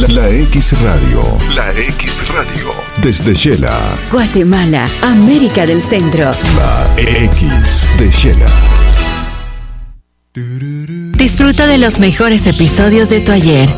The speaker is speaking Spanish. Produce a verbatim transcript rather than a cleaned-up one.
La, la X Radio. La X Radio. Desde Shela. Guatemala, América del Centro. La X de Shela. Disfruta de los mejores episodios de tu ayer.